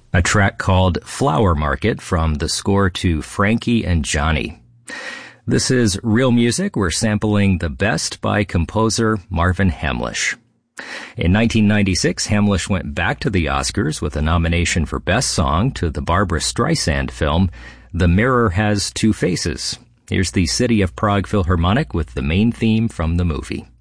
a track called Flower Market from the score to Frankie and Johnny. This is Real Music. We're sampling The Best by composer Marvin Hamlisch. In 1996, Hamlisch went back to the Oscars with a nomination for Best Song to the Barbra Streisand film, The Mirror Has Two Faces. Here's the City of Prague Philharmonic with the main theme from the movie.